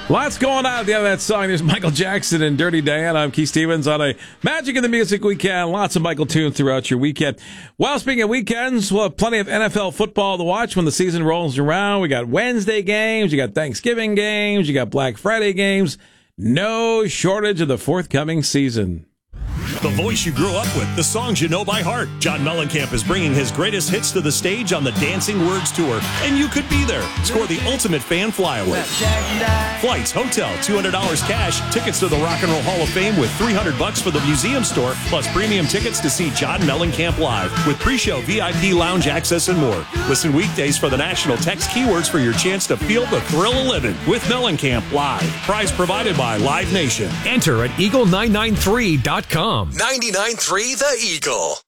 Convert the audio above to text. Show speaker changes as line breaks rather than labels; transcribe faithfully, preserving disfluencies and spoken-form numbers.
Lots going on at the end of that song. There's Michael Jackson and Dirty Diana. I'm Keith Stevens on a Magic in the Music weekend. Lots of Michael tunes throughout your weekend. Well, speaking of weekends, we'll have plenty of N F L football to watch when the season rolls around. We got Wednesday games, you got Thanksgiving games, you got Black Friday games. No shortage of the forthcoming season.
The voice you grew up with, the songs you know by heart. John Mellencamp is bringing his greatest hits to the stage on the Dancing Words Tour, and you could be there. Score the ultimate fan flyaway. Flights, hotel, two hundred dollars cash, tickets to the Rock and Roll Hall of Fame with three hundred bucks for the museum store, plus premium tickets to see John Mellencamp live with pre-show V I P lounge access and more. Listen weekdays for the national text keywords for your chance to feel the thrill of living with Mellencamp live. Prize provided by Live Nation.
Enter at eagle nine nine three dot com.
ninety-nine point three The Eagle.